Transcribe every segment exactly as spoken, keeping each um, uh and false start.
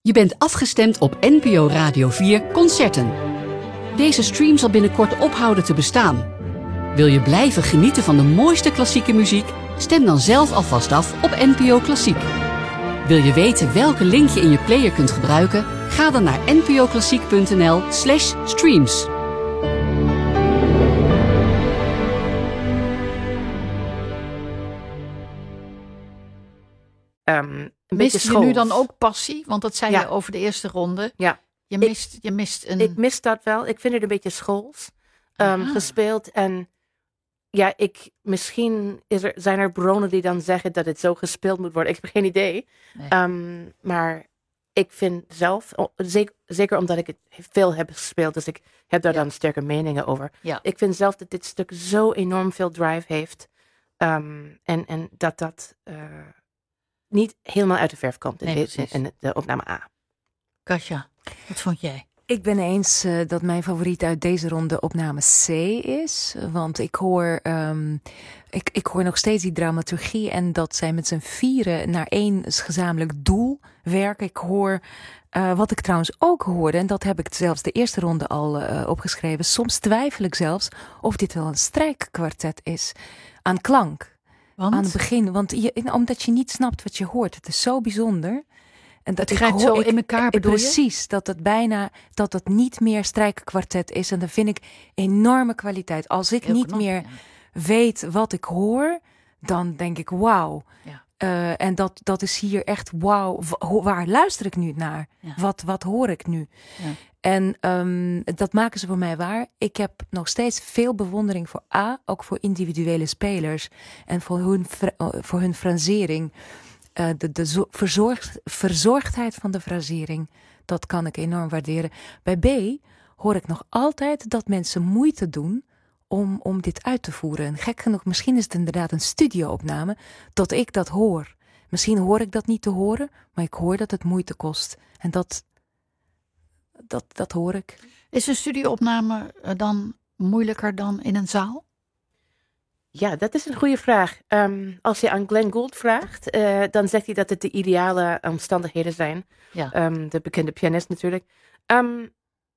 Je bent afgestemd op N P O Radio vier Concerten. Deze stream zal binnenkort ophouden te bestaan. Wil je blijven genieten van de mooiste klassieke muziek? Stem dan zelf alvast af op N P O Klassiek. Wil je weten welke link je in je player kunt gebruiken? Ga dan naar npoklassiek.nl slash streams. Um, een Mist beetje je nu schools. dan ook passie? Want dat zei Ja. je over de eerste ronde. Ja. Je mist, je mist een... Ik mis dat wel. Ik vind het een beetje schools um, Ah. gespeeld. En ja, ik, misschien is er, zijn er bronnen die dan zeggen dat het zo gespeeld moet worden. Ik heb geen idee. Nee. Um, maar ik vind zelf, o- zeker, zeker omdat ik het veel heb gespeeld, dus ik heb daar Ja. dan sterke meningen over. Ja. Ik vind zelf dat dit stuk zo enorm veel drive heeft. Um, en, en dat dat uh, niet helemaal uit de verf komt in, Nee, de, precies. in de opname A. Katja, wat vond jij? Ik ben eens uh, dat mijn favoriet uit deze ronde opname C is. Want ik hoor, um, ik, ik hoor nog steeds die dramaturgie en dat zij met z'n vieren naar één gezamenlijk doel werken. Ik hoor, uh, wat ik trouwens ook hoorde, en dat heb ik zelfs de eerste ronde al uh, opgeschreven. Soms twijfel ik zelfs of dit wel een strijkkwartet is aan klank. Want? Aan het begin, want je, omdat je niet snapt wat je hoort. Het is zo bijzonder. En dat Het grijpt zo in elkaar, bedoel je? Precies, dat het bijna, dat het niet meer strijkkwartet is. En dat vind ik enorme kwaliteit. Als ik Heel niet knap, meer ja. weet wat ik hoor, dan denk ik wauw. Ja. Uh, en dat, dat is hier echt wauw. W- waar luister ik nu naar? Ja. Wat, wat hoor ik nu? Ja. En um, dat maken ze voor mij waar. Ik heb nog steeds veel bewondering voor A, ook voor individuele spelers. En voor hun, fra- voor hun frasering. Uh, de de zo- verzorgd, verzorgdheid van de frasering, dat kan ik enorm waarderen. Bij B hoor ik nog altijd dat mensen moeite doen om, om dit uit te voeren. En gek genoeg, misschien is het inderdaad een studioopname dat ik dat hoor. Misschien hoor ik dat niet te horen, maar ik hoor dat het moeite kost. En dat, dat, dat hoor ik. Is een studioopname uh, dan moeilijker dan in een zaal? Ja, dat is een goede vraag. Um, als je aan Glenn Gould vraagt, uh, dan zegt hij dat het de ideale omstandigheden zijn. Ja. Um, de bekende pianist natuurlijk. Um,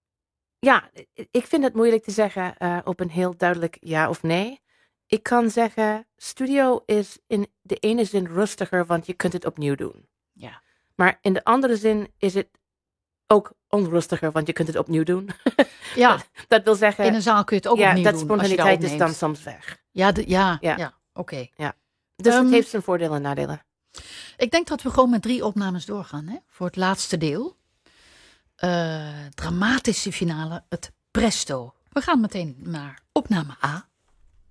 ja, ik vind het moeilijk te zeggen uh, op een heel duidelijk ja of nee. Ik kan zeggen, studio is in de ene zin rustiger, want je kunt het opnieuw doen. Ja. Maar in de andere zin is het ook onrustiger, want je kunt het opnieuw doen. Ja, dat, dat wil zeggen, in een zaal kun je het ook ja, opnieuw dat doen. spontaniteit als is je dan dat soms weg. Ja, de, ja, ja. Ja. ja oké. Okay. Ja. Dus Um, het heeft zijn voordelen en nadelen. Ik denk dat we gewoon met drie opnames doorgaan, hè? Voor het laatste deel. Uh, dramatische finale, het Presto. We gaan meteen naar opname A.